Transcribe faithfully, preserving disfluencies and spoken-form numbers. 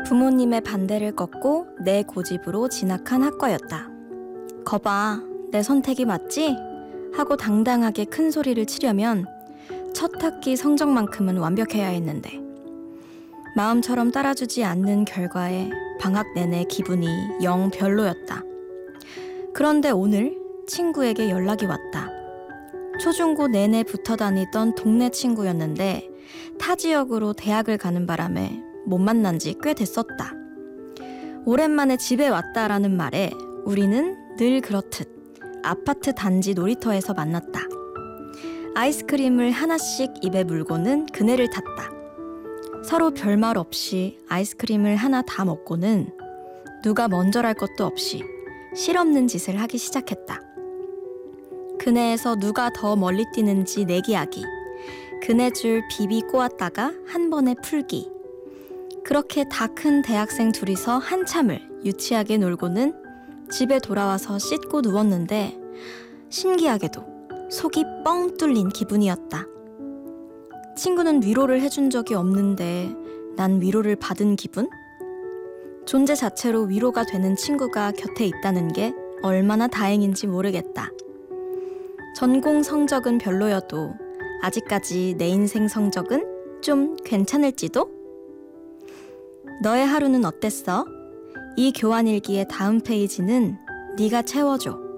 부모님의 반대를 꺾고 내 고집으로 진학한 학과였다. 거봐, 내 선택이 맞지? 하고 당당하게 큰 소리를 치려면 첫 학기 성적만큼은 완벽해야 했는데 마음처럼 따라주지 않는 결과에 방학 내내 기분이 영 별로였다. 그런데 오늘 친구에게 연락이 왔다. 초중고 내내 붙어 다니던 동네 친구였는데 타 지역으로 대학을 가는 바람에 못 만난 지 꽤 됐었다. 오랜만에 집에 왔다라는 말에 우리는 늘 그렇듯 아파트 단지 놀이터에서 만났다. 아이스크림을 하나씩 입에 물고는 그네를 탔다. 서로 별말 없이 아이스크림을 하나 다 먹고는 누가 먼저랄 것도 없이 실없는 짓을 하기 시작했다. 그네에서 누가 더 멀리 뛰는지 내기하기, 그네줄 비비 꼬았다가 한 번에 풀기. 그렇게 다 큰 대학생 둘이서 한참을 유치하게 놀고는 집에 돌아와서 씻고 누웠는데 신기하게도 속이 뻥 뚫린 기분이었다. 친구는 위로를 해준 적이 없는데 난 위로를 받은 기분? 존재 자체로 위로가 되는 친구가 곁에 있다는 게 얼마나 다행인지 모르겠다. 전공 성적은 별로여도 아직까지 내 인생 성적은 좀 괜찮을지도? 너의 하루는 어땠어? 이 교환일기의 다음 페이지는 네가 채워줘.